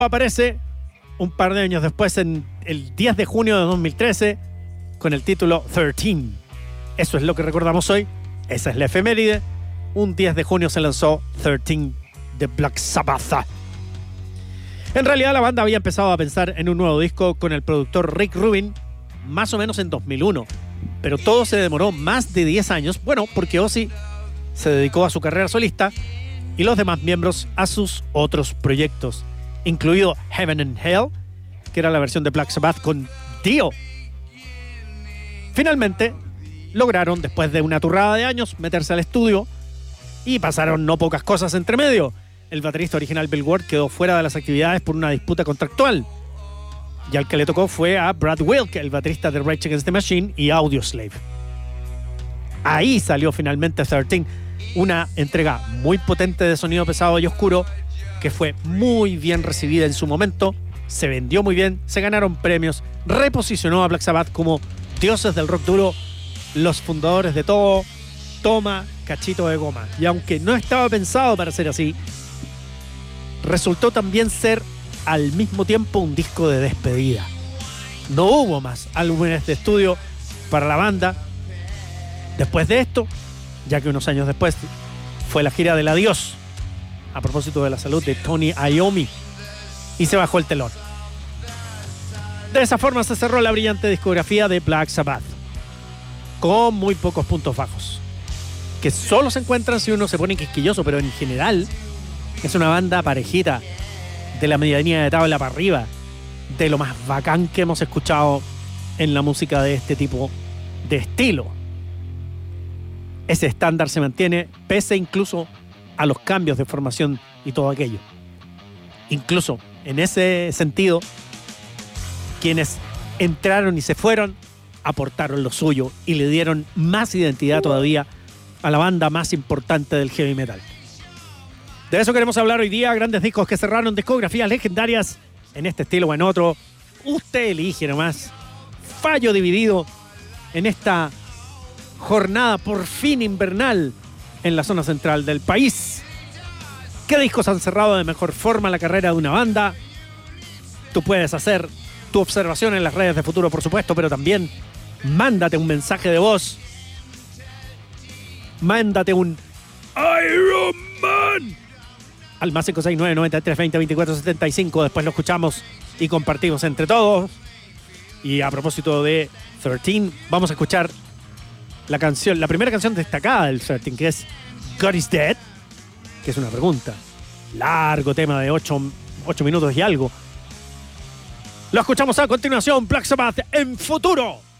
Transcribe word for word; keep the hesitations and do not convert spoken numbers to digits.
Aparece un par de años después, en el diez de junio de dos mil trece, con el título trece. Eso es lo que recordamos hoy. Esa es la efeméride. Un diez de junio se lanzó trece de Black Sabbath. En realidad la banda había empezado a pensar en un nuevo disco con el productor Rick Rubin más o menos en dos mil uno, pero todo se demoró más de diez años, bueno, porque Ozzy se dedicó a su carrera solista y los demás miembros a sus otros proyectos, incluido Heaven and Hell, que era la versión de Black Sabbath con Dio. Finalmente lograron, después de una turrada de años, meterse al estudio y pasaron no pocas cosas entre medio. El baterista original Bill Ward quedó fuera de las actividades por una disputa contractual, y al que le tocó fue a Brad Wilk, el baterista de Rage Against the Machine y Audioslave. Ahí salió finalmente trece, una entrega muy potente de sonido pesado y oscuro que fue muy bien recibida en su momento, se vendió muy bien, se ganaron premios, reposicionó a Black Sabbath como dioses del rock duro, los fundadores de todo, toma cachito de goma. Y aunque no estaba pensado para ser así, resultó también ser al mismo tiempo un disco de despedida. No hubo más álbumes de estudio para la banda después de esto, ya que unos años después fue la gira del adiós a propósito de la salud de Tony Iommi y se bajó el telón. De esa forma se cerró la brillante discografía de Black Sabbath, con muy pocos puntos bajos, que solo se encuentran si uno se pone quisquilloso, pero en general es una banda parejita, de la medianía de tabla para arriba, de lo más bacán que hemos escuchado en la música de este tipo de estilo. Ese estándar se mantiene pese incluso a los cambios de formación y todo aquello. Incluso en ese sentido, quienes entraron y se fueron aportaron lo suyo y le dieron más identidad todavía a la banda más importante del heavy metal. De eso queremos hablar hoy día, grandes discos que cerraron, discografías legendarias en este estilo o en otro. Usted elige nomás. Fallo dividido en esta jornada por fin invernal en la zona central del país. ¿Qué discos han cerrado de mejor forma la carrera de una banda? Tú puedes hacer tu observación en las redes de Futuro, por supuesto, pero también mándate un mensaje de voz. Mándate un Iron Man al más cinco seis nueve, noventa y tres, veinte, veinticuatro, setenta y cinco. Después lo escuchamos y compartimos entre todos. Y a propósito de trece, vamos a escuchar la canción, la primera canción destacada del trece, que es God is Dead, que es una pregunta. Largo tema de ocho minutos y algo. Lo escuchamos a continuación, Black Sabbath en Futuro.